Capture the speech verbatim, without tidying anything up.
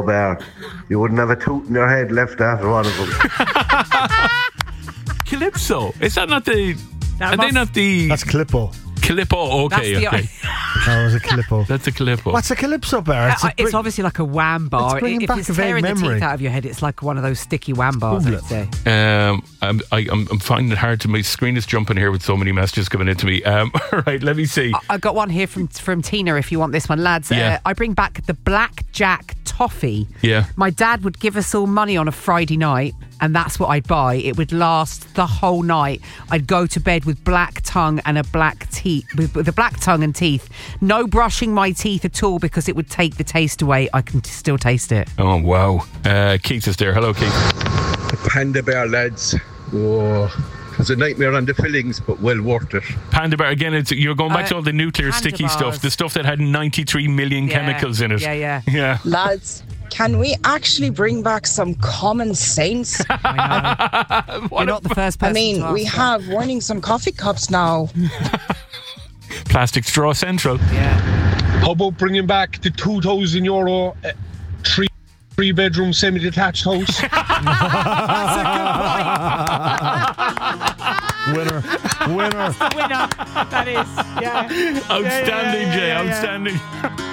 Bear. You wouldn't have a toot in your head left after one of them. Calypso? Is that not the... That are must- they not the... That's Calippo. Calippo, okay, That's the- okay. That was a Calippo. That's a Calippo. What's a Calypso Bear? It's, Uh, a it's bring- obviously like a wham bar. It's bringing if back it's a vague tearing the memory. teeth out of your head, it's like one of those sticky wham bars, Google I'd say. Um, I'm, I, I'm, I'm finding it hard to... My screen is jumping here with so many messages coming into me. Um, all right, let me see. I- I got one here from from Tina if you want this one, lads. Yeah. Uh, I bring back the Blackjack toffee. Yeah. My dad would give us all money on a Friday night, and that's what I'd buy. It would last the whole night. I'd go to bed with black tongue and a black teeth, with, with a black tongue and teeth. No brushing my teeth at all because it would take the taste away. I can t- still taste it. Oh, wow. Uh, Keith is there. Hello, Keith. Panda Bear, lads. Oh, it was a nightmare on the fillings, but well worth it. Panda Bear, again, it's, you're going back Uh, to all the nuclear Panda sticky bars. stuff. The stuff that had ninety-three million Yeah, chemicals in it. yeah, yeah. Yeah. Lads, can we actually bring back some common sense? I know. You're not the first I person mean, to we ask have warnings on coffee cups now. Plastic straw central. that. Yeah. How about bringing back the two thousand euro uh, three three bedroom semi detached house? Winner. Winner. Winner. That is. Yeah. Outstanding, Yeah, yeah, Jay. yeah, yeah. Outstanding.